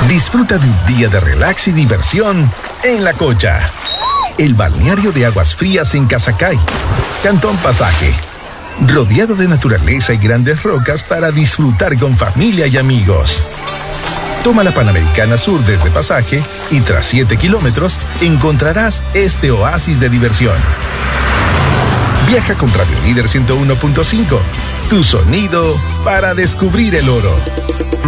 Disfruta de un día de relax y diversión en La Cocha. El balneario de aguas frías en Casacay, Cantón Pasaje. Rodeado de naturaleza y grandes rocas para disfrutar con familia y amigos. Toma la Panamericana Sur desde Pasaje y tras 7 kilómetros encontrarás este oasis de diversión. Viaja con Radio Líder 101.5, tu sonido para descubrir el oro.